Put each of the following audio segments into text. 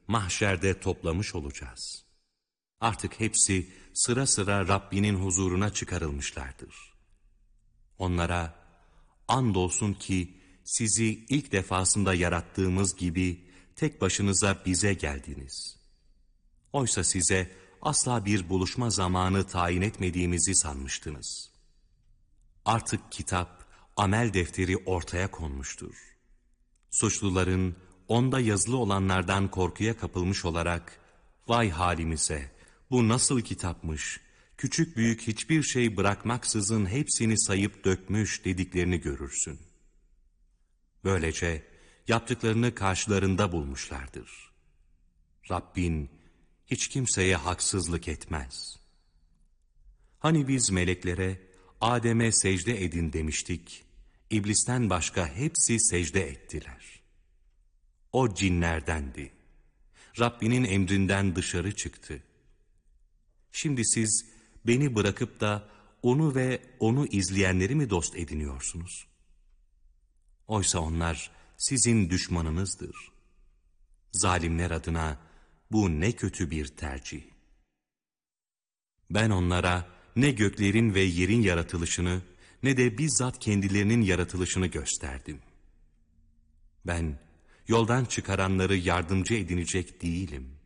mahşerde toplamış olacağız. Artık hepsi sıra sıra Rabbinin huzuruna çıkarılmışlardır. Onlara andolsun ki sizi ilk defasında yarattığımız gibi tek başınıza bize geldiniz. Oysa size asla bir buluşma zamanı tayin etmediğimizi sanmıştınız. Artık kitap, amel defteri ortaya konmuştur. Suçluların onda yazılı olanlardan korkuya kapılmış olarak, vay halimize, bu nasıl kitapmış, küçük büyük hiçbir şey bırakmaksızın hepsini sayıp dökmüş dediklerini görürsün. Böylece yaptıklarını karşılarında bulmuşlardır. Rabbin hiç kimseye haksızlık etmez. Hani biz meleklere Adem'e secde edin demiştik, İblisten başka hepsi secde ettiler. O cinlerdendi. Rabbinin emrinden dışarı çıktı. Şimdi siz beni bırakıp da onu ve onu izleyenleri mi dost ediniyorsunuz? Oysa onlar sizin düşmanınızdır. Zalimler adına bu ne kötü bir tercih. Ben onlara ne göklerin ve yerin yaratılışını ne de bizzat kendilerinin yaratılışını gösterdim. Ben yoldan çıkaranları yardımcı edinecek değilim.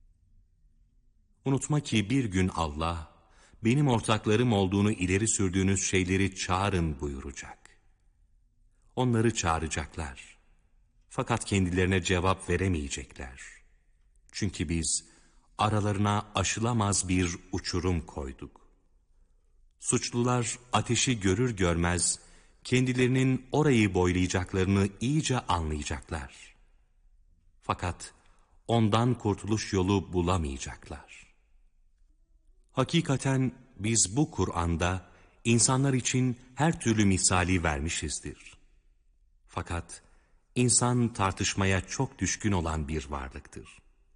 Unutma ki bir gün Allah, benim ortaklarım olduğunu ileri sürdüğünüz şeyleri çağırın buyuracak. Onları çağıracaklar. Fakat kendilerine cevap veremeyecekler. Çünkü biz aralarına aşılamaz bir uçurum koyduk. Suçlular ateşi görür görmez kendilerinin orayı boylayacaklarını iyice anlayacaklar. Fakat ondan kurtuluş yolu bulamayacaklar. Hakikaten biz bu Kur'an'da insanlar için her türlü misali vermişizdir. Fakat insan tartışmaya çok düşkün olan bir varlıktır.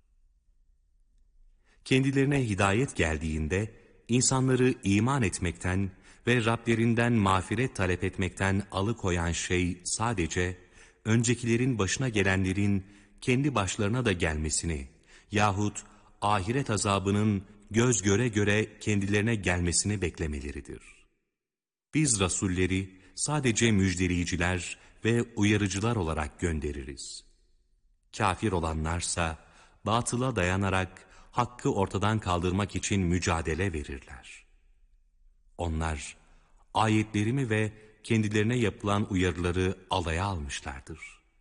Kendilerine hidayet geldiğinde insanları iman etmekten ve Rablerinden mağfiret talep etmekten alıkoyan şey sadece öncekilerin başına gelenlerin kendi başlarına da gelmesini yahut ahiret azabının göz göre göre kendilerine gelmesini beklemeleridir. Biz rasulleri sadece müjdeleyiciler ve uyarıcılar olarak göndeririz. Kafir olanlarsa batıla dayanarak hakkı ortadan kaldırmak için mücadele verirler. Onlar ayetlerimi ve kendilerine yapılan uyarıları alaya almışlardır.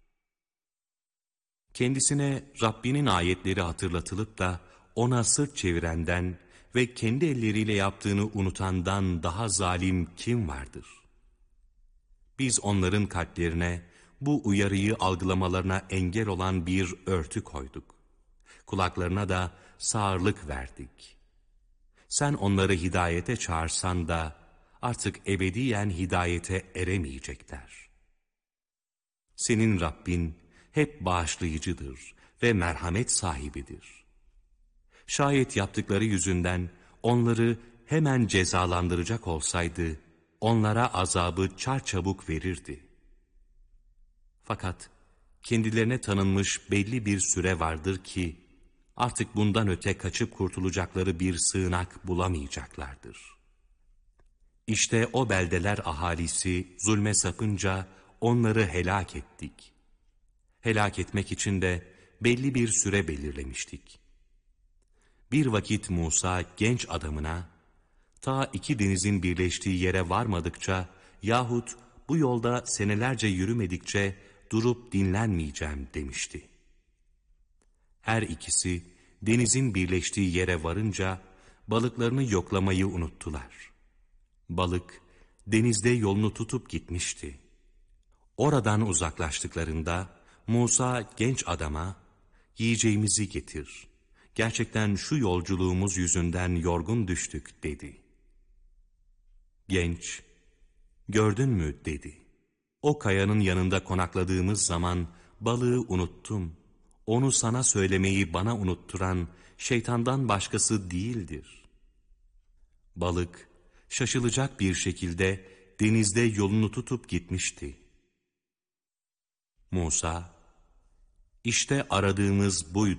Kendisine Rabbinin ayetleri hatırlatılıp da ona sırt çevirenden ve kendi elleriyle yaptığını unutandan daha zalim kim vardır? Biz onların kalplerine bu uyarıyı algılamalarına engel olan bir örtü koyduk. Kulaklarına da sağırlık verdik. Sen onları hidayete çağırsan da artık ebediyen hidayete eremeyecekler. Senin Rabbin hep bağışlayıcıdır ve merhamet sahibidir. Şayet yaptıkları yüzünden onları hemen cezalandıracak olsaydı, onlara azabı çarçabuk verirdi. Fakat kendilerine tanınmış belli bir süre vardır ki, artık bundan öte kaçıp kurtulacakları bir sığınak bulamayacaklardır. İşte o beldeler ahalisi zulme sapınca onları helak ettik. Helak etmek için de belli bir süre belirlemiştik. Bir vakit Musa genç adamına, ta iki denizin birleştiği yere varmadıkça yahut bu yolda senelerce yürümedikçe durup dinlenmeyeceğim demişti. Her ikisi denizin birleştiği yere varınca balıklarını yoklamayı unuttular. Balık denizde yolunu tutup gitmişti. Oradan uzaklaştıklarında Musa genç adama, yiyeceğimizi getir. Gerçekten şu yolculuğumuz yüzünden yorgun düştük dedi. Genç, gördün mü dedi. O kayanın yanında konakladığımız zaman balığı unuttum. Onu sana söylemeyi bana unutturan şeytandan başkası değildir. Balık şaşılacak bir şekilde denizde yolunu tutup gitmişti. Musa, işte aradığımız buydu.